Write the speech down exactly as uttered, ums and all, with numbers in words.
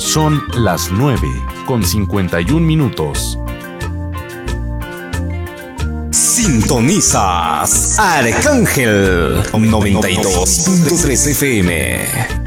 Son las nueve con cincuenta y un minutos. Sintonizas Arcángel noventa y dos punto tres F M.